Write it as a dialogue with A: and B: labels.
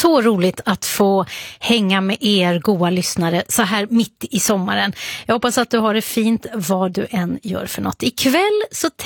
A: så roligt att få hänga med er goa lyssnare så här mitt i sommaren. Jag hoppas att du har det fint vad du än gör för något. Ikväll så